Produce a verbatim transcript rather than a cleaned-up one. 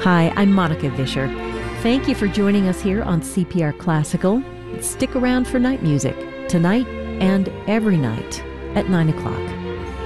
Hi, I'm Monica Vischer. Thank you for joining us here on C P R Classical. Stick around for night music, tonight and every night at nine o'clock.